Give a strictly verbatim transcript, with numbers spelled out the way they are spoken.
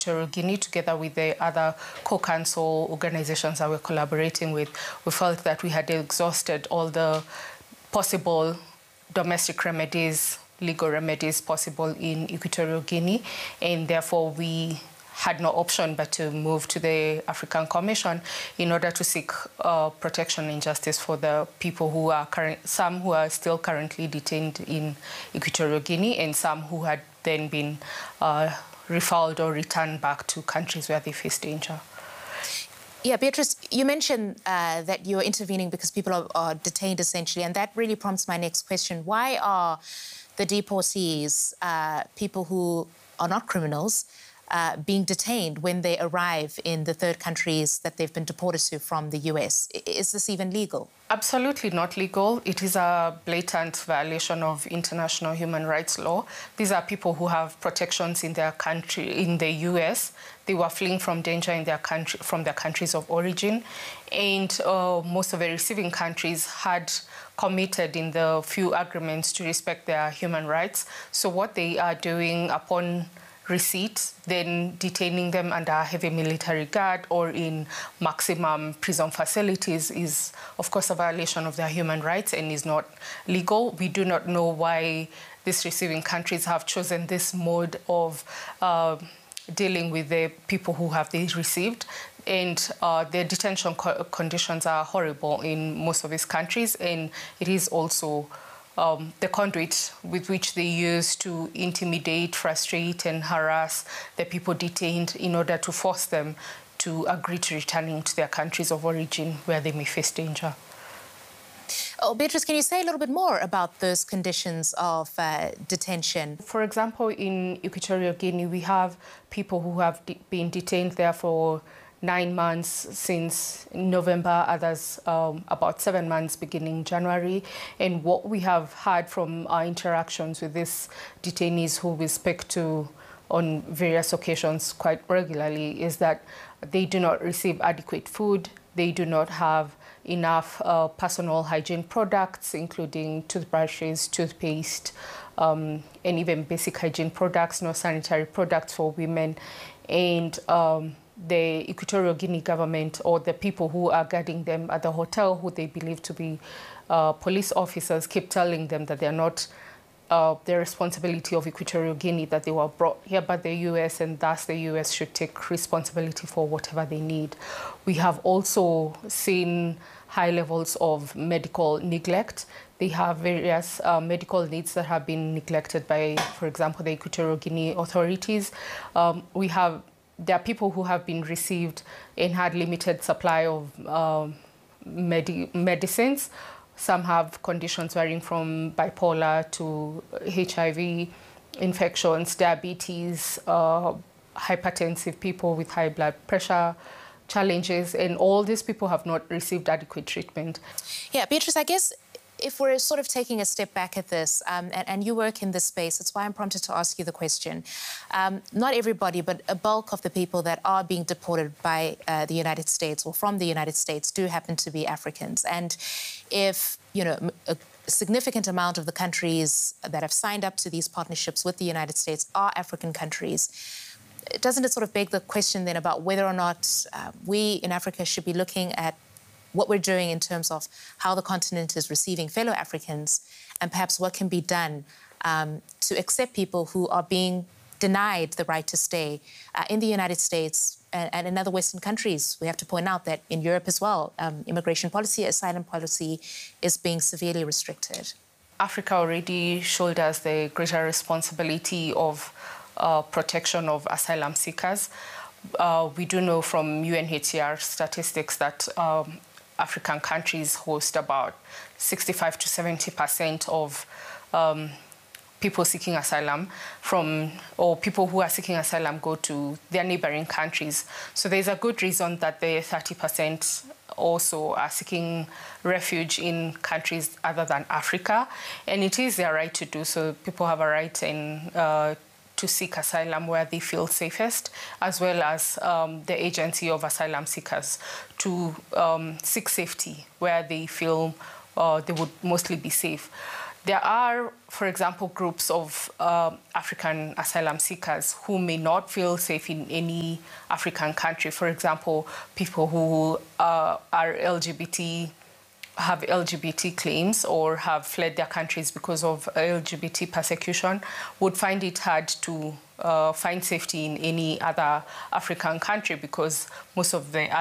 Equatorial Guinea, together with the other co-counsel organizations that we're collaborating with, we felt that we had exhausted all the possible domestic remedies, legal remedies possible in Equatorial Guinea, and therefore we had no option but to move to the African Commission in order to seek uh, protection and justice for the people who are current, some who are still currently detained in Equatorial Guinea, and some who had then been uh, refoulement or returned back to countries where they face danger. Yeah, Beatrice, you mentioned uh, that you're intervening because people are, are detained, essentially, and that really prompts my next question. Why are the deportees, uh, people who are not criminals, uh, being detained when they arrive in the third countries that they've been deported to from the U S? Is this even legal? Absolutely not legal. It is a blatant violation of international human rights law. These are people who have protections in their country, in the U S. They were fleeing from danger in their country, from their countries of origin. And uh, most of the receiving countries had committed in the few agreements to respect their human rights. So what they are doing upon receipt, then detaining them under heavy military guard or in maximum prison facilities is, of course, a violation of their human rights and is not legal. We do not know why these receiving countries have chosen this mode of uh, dealing with the people who have these received. And uh, their detention co conditions are horrible in most of these countries, and it is also Um, the conduit with which they use to intimidate, frustrate, and harass the people detained in order to force them to agree to returning to their countries of origin where they may face danger. Oh, Beatrice, can you say a little bit more about those conditions of uh, detention? For example, in Equatorial Guinea, we have people who have de been detained there for nine months since November, others um, about seven months beginning January. And what we have heard from our interactions with these detainees who we speak to on various occasions quite regularly is that they do not receive adequate food, they do not have enough uh, personal hygiene products, including toothbrushes, toothpaste, um, and even basic hygiene products, no sanitary products for women. And um, the Equatorial Guinea government, or the people who are guarding them at the hotel, who they believe to be uh, police officers, keep telling them that they're not uh, the responsibility of Equatorial Guinea, that they were brought here by the U S, and thus the U S should take responsibility for whatever they need. We have also seen high levels of medical neglect. They have various uh, medical needs that have been neglected by, for example, the Equatorial Guinea authorities. Um, we have There are people who have been received and had limited supply of um, medi medicines. Some have conditions varying from bipolar to H I V infections, diabetes, uh, hypertensive people with high blood pressure challenges, and all these people have not received adequate treatment. Yeah, Beatrice, I guess if we're sort of taking a step back at this, um, and, and you work in this space, that's why I'm prompted to ask you the question. Um, not everybody, but a bulk of the people that are being deported by uh, the United States or from the United States do happen to be Africans. And if, you know, a significant amount of the countries that have signed up to these partnerships with the United States are African countries, doesn't it sort of beg the question then about whether or not uh, we in Africa should be looking at what we're doing in terms of how the continent is receiving fellow Africans, and perhaps what can be done um, to accept people who are being denied the right to stay uh, in the United States and, and in other Western countries. We have to point out that in Europe as well, um, immigration policy, asylum policy is being severely restricted. Africa already shoulders the greater responsibility of uh, protection of asylum seekers. Uh, we do know from U N H C R statistics that um, African countries host about sixty-five to seventy percent of um, people seeking asylum from, or people who are seeking asylum go to their neighboring countries. So there's a good reason that the thirty percent also are seeking refuge in countries other than Africa. And it is their right to do so. People have a right in uh, to seek asylum where they feel safest, as well as um, the agency of asylum seekers to um, seek safety where they feel uh, they would mostly be safe. there are, for example, groups of uh, African asylum seekers who may not feel safe in any African country. For example, people who uh, are L G B T, have L G B T claims or have fled their countries because of L G B T persecution would find it hard to uh, find safety in any other African country because most of the